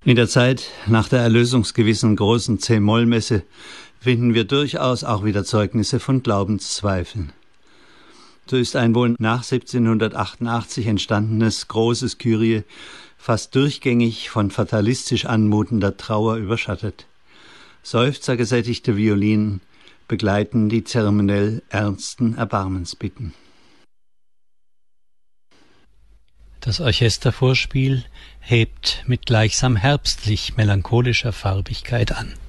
In der Zeit nach der erlösungsgewissen großen C-Moll-Messe finden wir durchaus auch wieder Zeugnisse von Glaubenszweifeln. So ist ein wohl nach 1788 entstandenes großes Kyrie fast durchgängig von fatalistisch anmutender Trauer überschattet. Seufzergesättigte Violinen begleiten die zeremoniell ernsten Erbarmensbitten. Das Orchestervorspiel hebt mit gleichsam herbstlich-melancholischer Farbigkeit an.